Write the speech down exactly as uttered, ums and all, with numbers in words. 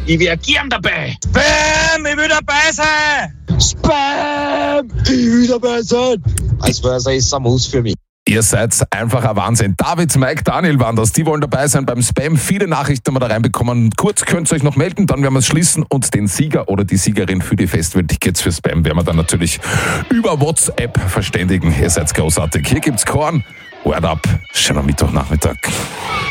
Ich wäre gern dabei. Spam, ich will dabei sein. Spam, ich will dabei sein. Also, also ist ein Muss für mich. Ihr seid einfach ein Wahnsinn. David, Mike, Daniel waren das. Die wollen dabei sein beim Spam. Viele Nachrichten haben wir da reinbekommen. Kurz könnt ihr euch noch melden, dann werden wir es schließen. Und den Sieger oder die Siegerin für die Festival-Tickets für Spam werden wir dann natürlich über WhatsApp verständigen. Ihr seid großartig. Hier gibt's Korn. Word up. Schöner Mittwochnachmittag.